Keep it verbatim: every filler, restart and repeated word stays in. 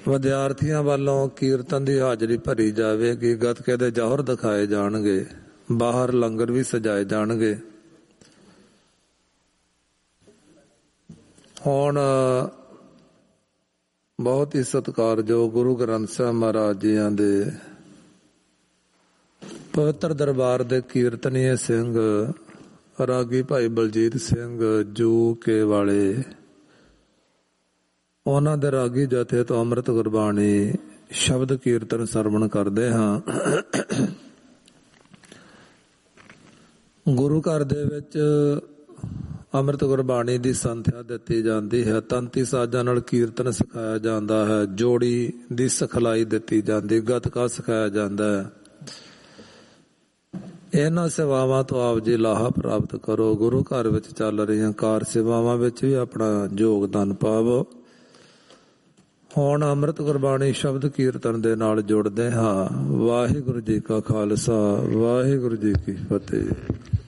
ਵਿਦਿਆਰਥੀਆਂ ਵੱਲੋਂ ਕੀਰਤਨ ਦੀ ਹਾਜ਼ਰੀ ਭਰੀ ਜਾਵੇਗੀ। ਗੱਤਕੇ ਦੇ ਜੌਹਰ ਦਿਖਾਏ ਜਾਣਗੇ। ਬਾਹਰ ਲੰਗਰ ਵੀ ਸਜਾਏ ਜਾਣਗੇ। ਹੁਣ ਬਹੁਤ ਹੀ ਸਤਿਕਾਰਯੋਗ ਗੁਰੂ ਗ੍ਰੰਥ ਸਾਹਿਬ ਮਹਾਰਾਜ ਜੀਆਂ ਦੇ ਪਵਿੱਤਰ ਦਰਬਾਰ ਦੇ ਕੀਰਤਨੀਏ ਸਿੰਘ ਰਾਗੀ ਭਾਈ ਬਲਜੀਤ ਸਿੰਘ ਜੂ ਕੇ ਵਾਲੇ, ਉਹਨਾਂ ਦੇ ਰਾਗੀ ਜਥੇ ਤੋਂ ਅੰਮ੍ਰਿਤ ਗੁਰਬਾਣੀ ਸ਼ਬਦ ਕੀਰਤਨ ਸਰਵਣ ਕਰਦੇ ਹਾਂ। ਗੁਰੂ ਘਰ ਦੇ ਵਿੱਚ ਅੰਮ੍ਰਿਤ ਗੁਰਬਾਣੀ ਦੀ ਸੰਥਿਆ ਦਿੱਤੀ ਜਾਂਦੀ ਹੈ। ਤੰਤੀ ਸਾਜ਼ਾਂ ਨਾਲ ਕੀਰਤਨ ਸਿਖਾਇਆ ਜਾਂਦਾ ਹੈ। ਜੋੜੀ ਦੀ ਸਿਖਲਾਈ ਦਿੱਤੀ ਜਾਂਦੀ, ਗੱਤਕਾ ਸਿਖਾਇਆ ਜਾਂਦਾ ਹੈ। ਇਹਨਾਂ ਸੇਵਾਵਾਂ ਤੋਂ ਆਪ ਜੀ ਲਾਹਾ ਪ੍ਰਾਪਤ ਕਰੋ। ਗੁਰੂ ਘਰ ਵਿੱਚ ਚੱਲ ਰਹੀਆਂ ਕਾਰ ਸੇਵਾਵਾਂ ਵਿੱਚ ਵੀ ਆਪਣਾ ਯੋਗਦਾਨ ਪਾਵੋ। ਹੁਣ ਅੰਮ੍ਰਿਤ ਗੁਰਬਾਣੀ ਸ਼ਬਦ ਕੀਰਤਨ ਦੇ ਨਾਲ ਜੁੜਦੇ ਹਾਂ। ਵਾਹਿਗੁਰੂ ਜੀ ਕਾ ਖਾਲਸਾ, ਵਾਹਿਗੁਰੂ ਜੀ ਕੀ ਫਤਿਹ।